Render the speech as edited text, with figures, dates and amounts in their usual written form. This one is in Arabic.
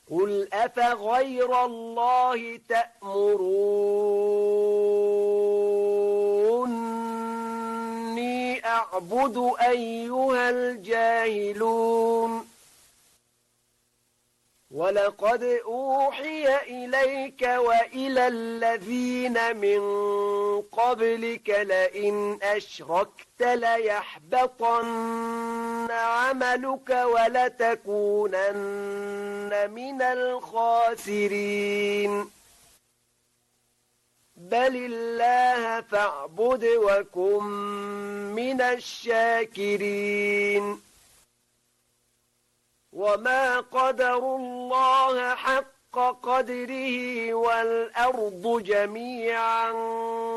قل أفغير الله تأمروني أعبد أيها الجاهلون ولقد أوحي إليك وإلى الذين من قبلك لئن أشركت ليحبطن عملك ولتكونن من الخاسرين بل الله فاعبد وكن من الشاكرين وما قدروا الله حق قدره والأرض جميعا